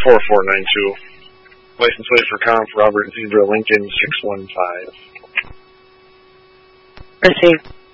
4492. License plate for Conf Robert Zebra Lincoln 615. Received.